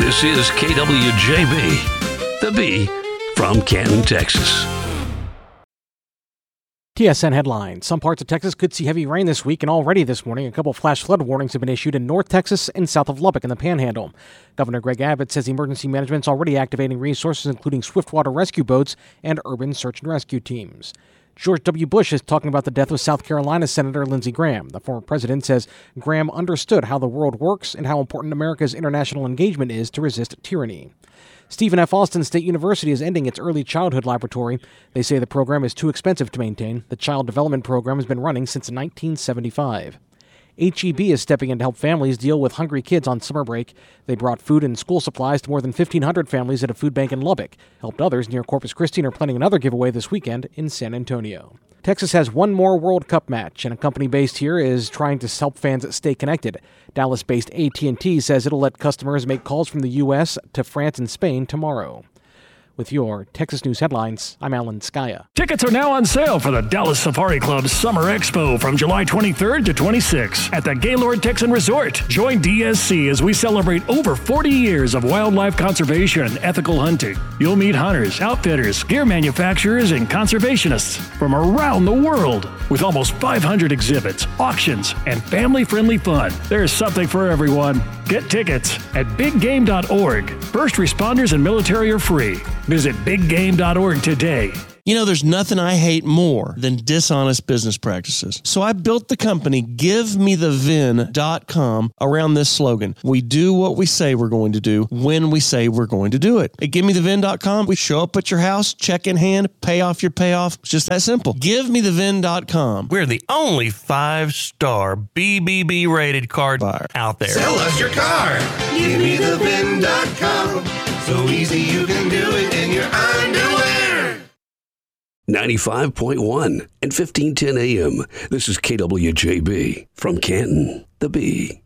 This is KWJB, the B from Canton, Texas. TSN headlines. Some parts of Texas could see heavy rain this week, and already this morning, a couple flash flood warnings have been issued in North Texas and south of Lubbock in the Panhandle. Governor Greg Abbott says emergency management's already activating resources, including swiftwater rescue boats and urban search and rescue teams. George W. Bush is talking about the death of South Carolina Senator Lindsey Graham. The former president says Graham understood how the world works and how important America's international engagement is to resist tyranny. Stephen F. Austin State University is ending its early childhood laboratory. They say the program is too expensive to maintain. The child development program has been running since 1975. HEB is stepping in to help families deal with hungry kids on summer break. They brought food and school supplies to more than 1,500 families at a food bank in Lubbock. Helped others near Corpus Christi and are planning another giveaway this weekend in San Antonio. Texas has one more World Cup match, and a company based here is trying to help fans stay connected. Dallas-based AT&T says it'll let customers make calls from the U.S. to France and Spain tomorrow. With your Texas News headlines, I'm Alan Skaya. Tickets are now on sale for the Dallas Safari Club Summer Expo from July 23rd to 26th at the Gaylord Texan Resort. Join DSC as we celebrate over 40 years of wildlife conservation and ethical hunting. You'll meet hunters, outfitters, gear manufacturers, and conservationists from around the world. With almost 500 exhibits, auctions, and family-friendly fun, there's something for everyone. Get tickets at biggame.org. First responders and military are free. Visit biggame.org today. You know, there's nothing I hate more than dishonest business practices. So I built the company GiveMeTheVin.com around this slogan. We do what we say we're going to do when we say we're going to do it. At GiveMeTheVin.com, we show up at your house, check in hand, pay off your payoff. It's just that simple. GiveMeTheVin.com. We're the only 5-star BBB rated card buyer out there. Sell us your car. GiveMeTheVin.com. So easy you can do it in your underwear. 95.1 and 1510 AM. This is KWJB from Canton, the B.